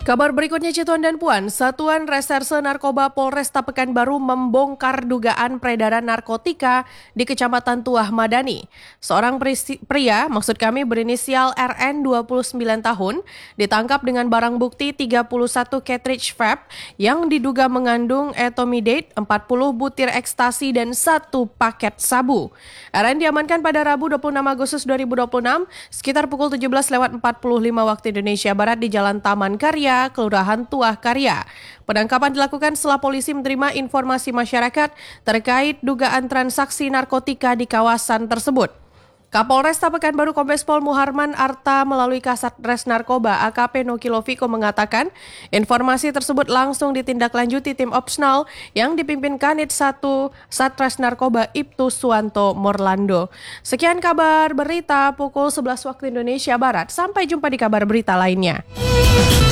Kabar berikutnya Cituan dan Puan, Satuan Reserse Narkoba Polresta Pekanbaru membongkar dugaan peredaran narkotika di Kecamatan Tuah Madani. Seorang pria, maksud kami berinisial RN 29 tahun, ditangkap dengan barang bukti 31 cartridge vape yang diduga mengandung etomidate, 40 butir ekstasi dan 1 paket sabu. RN diamankan pada Rabu 26 Agustus 2026 sekitar pukul 17.45 waktu Indonesia Barat di Jalan Taman Karya, Kelurahan Tuah Karya. Penangkapan dilakukan setelah polisi menerima informasi masyarakat terkait dugaan transaksi narkotika di kawasan tersebut. Kapolresta Pekanbaru Kombes Pol Muharman Arta melalui Kasat Res Narkoba AKP Noki Loviko mengatakan informasi tersebut langsung ditindaklanjuti tim Opsnal yang dipimpin Kanit 1 Satres Narkoba Ibtu Suwanto Morlando. Sekian kabar berita pukul 11 waktu Indonesia Barat. Sampai jumpa di kabar berita lainnya.